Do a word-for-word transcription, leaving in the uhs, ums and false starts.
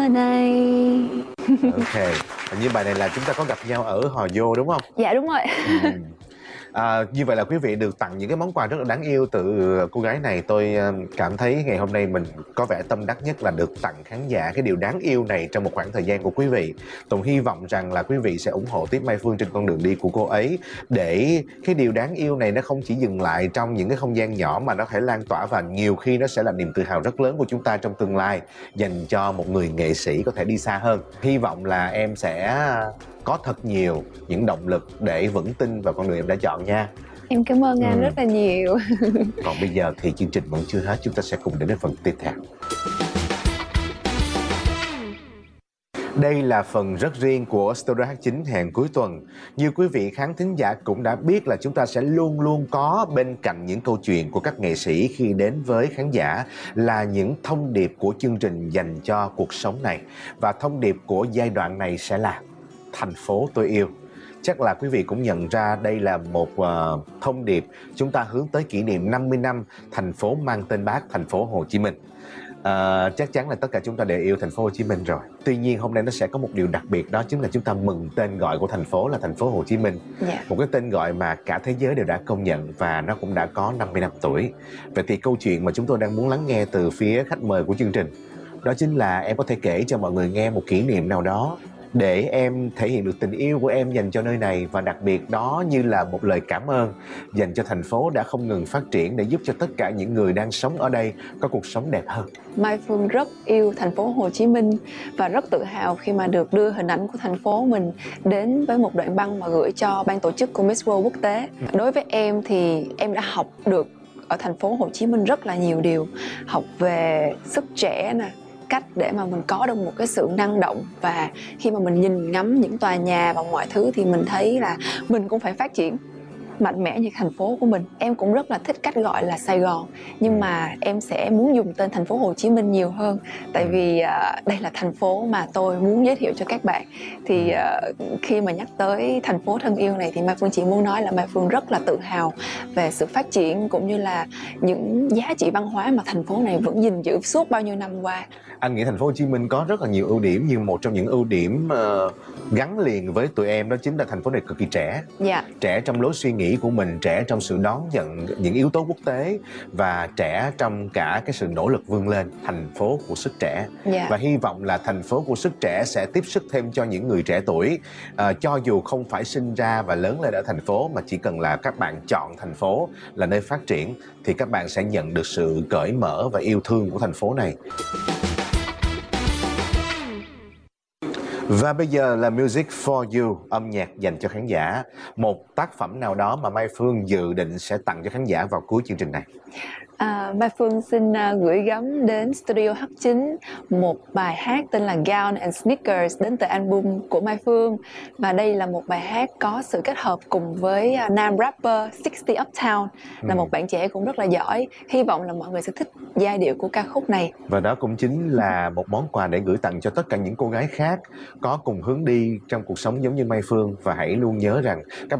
mưa này. Ok, hình như bài này là chúng ta có gặp nhau ở Hò Vô đúng không? Dạ đúng rồi. Ừ. À, như vậy là quý vị được tặng những cái món quà rất là đáng yêu từ cô gái này. Tôi cảm thấy ngày hôm nay mình có vẻ tâm đắc nhất là được tặng khán giả cái điều đáng yêu này trong một khoảng thời gian của quý vị. Tùng hy vọng rằng là quý vị sẽ ủng hộ tiếp Mai Phương trên con đường đi của cô ấy, để cái điều đáng yêu này nó không chỉ dừng lại trong những cái không gian nhỏ mà nó phải lan tỏa, và nhiều khi nó sẽ là niềm tự hào rất lớn của chúng ta trong tương lai dành cho một người nghệ sĩ có thể đi xa hơn. Hy vọng là em sẽ có thật nhiều những động lực để vững tin vào con đường em đã chọn nha. Em cảm ơn anh ừ. rất là nhiều. Còn bây giờ thì chương trình vẫn chưa hết, chúng ta sẽ cùng đến với phần tiếp theo. Đây là phần rất riêng của Studio hát chín hẹn cuối tuần. Như quý vị khán thính giả cũng đã biết là chúng ta sẽ luôn luôn có bên cạnh những câu chuyện của các nghệ sĩ khi đến với khán giả là những thông điệp của chương trình dành cho cuộc sống này. Và thông điệp của giai đoạn này sẽ là thành phố tôi yêu. Chắc là quý vị cũng nhận ra đây là một uh, thông điệp chúng ta hướng tới kỷ niệm năm mươi năm thành phố mang tên Bác, thành phố Hồ Chí Minh. À, chắc chắn là tất cả chúng ta đều yêu thành phố Hồ Chí Minh rồi. Tuy nhiên hôm nay nó sẽ có một điều đặc biệt, đó chính là chúng ta mừng tên gọi của thành phố là thành phố Hồ Chí Minh. Yeah. Một cái tên gọi mà cả thế giới đều đã công nhận và nó cũng đã có năm mươi năm tuổi. Vậy thì câu chuyện mà chúng tôi đang muốn lắng nghe từ phía khách mời của chương trình, đó chính là em có thể kể cho mọi người nghe một kỷ niệm nào đó để em thể hiện được tình yêu của em dành cho nơi này, và đặc biệt đó như là một lời cảm ơn dành cho thành phố đã không ngừng phát triển để giúp cho tất cả những người đang sống ở đây có cuộc sống đẹp hơn. Mai Phương rất yêu thành phố Hồ Chí Minh và rất tự hào khi mà được đưa hình ảnh của thành phố mình đến với một đoạn băng mà gửi cho ban tổ chức của Miss World quốc tế. Đối với em thì em đã học được ở thành phố Hồ Chí Minh rất là nhiều điều, học về sức trẻ nè, cách để mà mình có được một cái sự năng động, và khi mà mình nhìn ngắm những tòa nhà và mọi thứ thì mình thấy là mình cũng phải phát triển mạnh mẽ như thành phố của mình. Em cũng rất là thích cách gọi là Sài Gòn, nhưng mà em sẽ muốn dùng tên thành phố Hồ Chí Minh nhiều hơn, tại vì uh, đây là thành phố mà tôi muốn giới thiệu cho các bạn. Thì uh, khi mà nhắc tới thành phố thân yêu này thì Mai Phương chỉ muốn nói là Mai Phương rất là tự hào về sự phát triển cũng như là những giá trị văn hóa mà thành phố này vẫn gìn giữ suốt bao nhiêu năm qua. Anh nghĩ thành phố Hồ Chí Minh có rất là nhiều ưu điểm, nhưng một trong những ưu điểm uh, gắn liền với tụi em đó chính là thành phố này cực kỳ trẻ. Yeah. Trẻ trong lối suy nghĩ của mình, trẻ trong sự đón nhận những yếu tố quốc tế, và trẻ trong cả cái sự nỗ lực vươn lên. Thành phố của sức trẻ. Yeah. Và hy vọng là thành phố của sức trẻ sẽ tiếp sức thêm cho những người trẻ tuổi, uh, cho dù không phải sinh ra và lớn lên ở thành phố, mà chỉ cần là các bạn chọn thành phố là nơi phát triển thì các bạn sẽ nhận được sự cởi mở và yêu thương của thành phố này. Và bây giờ là Music for You, âm nhạc dành cho khán giả. Một tác phẩm nào đó mà Mai Phương dự định sẽ tặng cho khán giả vào cuối chương trình này. À, Mai Phương xin uh, gửi gắm đến Studio hát chín một bài hát tên là Gown and Sneakers đến từ album của Mai Phương. Và đây là một bài hát có sự kết hợp cùng với uh, nam rapper sixty Uptown, là ừ. một bạn trẻ cũng rất là giỏi. Hy vọng là mọi người sẽ thích giai điệu của ca khúc này. Và đó cũng chính là một món quà để gửi tặng cho tất cả những cô gái khác có cùng hướng đi trong cuộc sống giống như Mai Phương. Và hãy luôn nhớ rằng các